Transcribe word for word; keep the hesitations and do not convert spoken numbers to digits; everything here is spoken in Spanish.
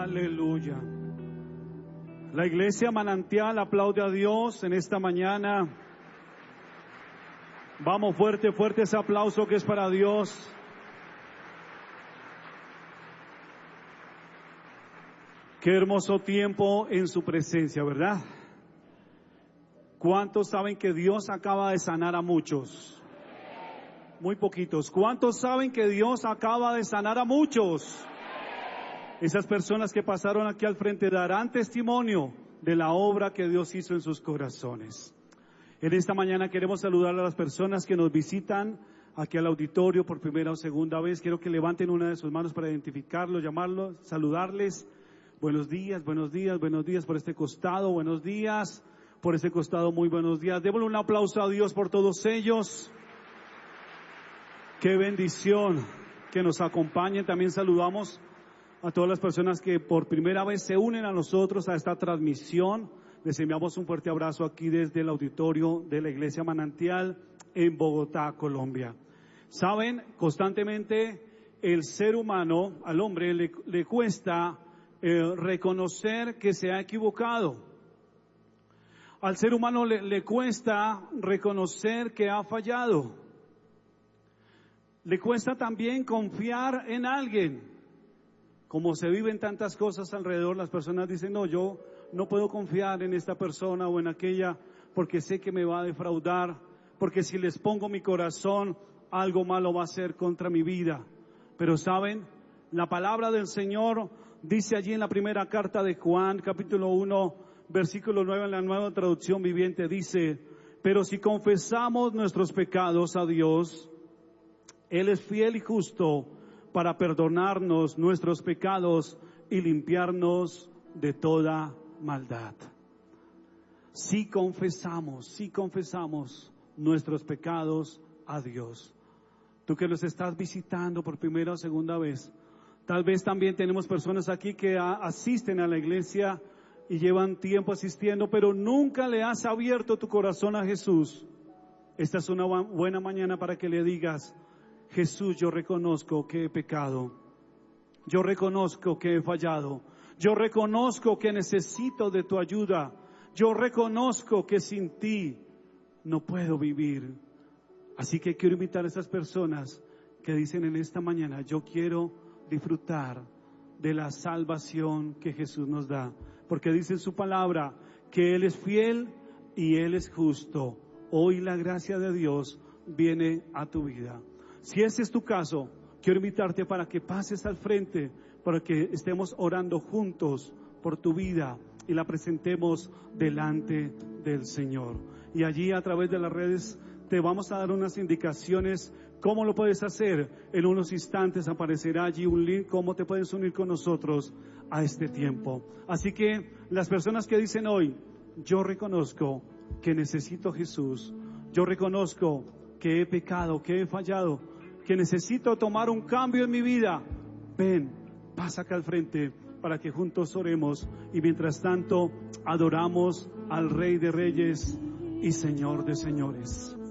Aleluya. La iglesia Manantial aplaude a Dios en esta mañana. Vamos, fuerte, fuerte ese aplauso que es para Dios. Qué hermoso tiempo en su presencia, ¿verdad? ¿Cuántos saben que Dios acaba de sanar a muchos? Muy poquitos. ¿Cuántos saben que Dios acaba de sanar a muchos? Esas personas que pasaron aquí al frente darán testimonio de la obra que Dios hizo en sus corazones. En esta mañana queremos saludar a las personas que nos visitan aquí al auditorio por primera o segunda vez. Quiero que levanten una de sus manos para identificarlos, llamarlos, saludarles. Buenos días, buenos días, buenos días por este costado, buenos días por este costado, muy buenos días. Démosle un aplauso a Dios por todos ellos. Qué bendición que nos acompañen. También saludamos a todas las personas que por primera vez se unen a nosotros a esta transmisión. Les enviamos un fuerte abrazo aquí desde el auditorio de la Iglesia Manantial en Bogotá, Colombia. Saben, constantemente el ser humano, al hombre le, le cuesta eh, reconocer que se ha equivocado. Al ser humano le, le cuesta reconocer que ha fallado. Le cuesta también confiar en alguien. Como se viven tantas cosas alrededor, las personas dicen, no, yo no puedo confiar en esta persona o en aquella porque sé que me va a defraudar, porque si les pongo mi corazón, algo malo va a hacer contra mi vida. Pero saben, la palabra del Señor dice allí en la primera carta de Juan, capítulo uno, versículo nueve, en la Nueva Traducción Viviente, dice, pero si confesamos nuestros pecados a Dios, Él es fiel y justo para perdonarnos nuestros pecados y limpiarnos de toda maldad. Si confesamos, si confesamos nuestros pecados a Dios. Tú que los estás visitando por primera o segunda vez, tal vez también tenemos personas aquí que a, asisten a la iglesia y llevan tiempo asistiendo, pero nunca le has abierto tu corazón a Jesús. Esta es una buena mañana para que le digas, Jesús, yo reconozco que he pecado, yo reconozco que he fallado, yo reconozco que necesito de tu ayuda, yo reconozco que sin ti no puedo vivir. Así que quiero invitar a esas personas que dicen en esta mañana, yo quiero disfrutar de la salvación que Jesús nos da, porque dice en su palabra que Él es fiel y Él es justo. Hoy la gracia de Dios viene a tu vida. Si ese es tu caso, quiero invitarte para que pases al frente, para que estemos orando juntos por tu vida y la presentemos delante del Señor. Y allí a través de las redes te vamos a dar unas indicaciones cómo lo puedes hacer. En unos instantes aparecerá allí un link, cómo te puedes unir con nosotros a este tiempo. Así que las personas que dicen hoy, yo reconozco que necesito Jesús, yo reconozco que he pecado, que he fallado, que necesito tomar un cambio en mi vida, ven, pasa acá al frente para que juntos oremos y mientras tanto adoramos al Rey de Reyes y Señor de Señores.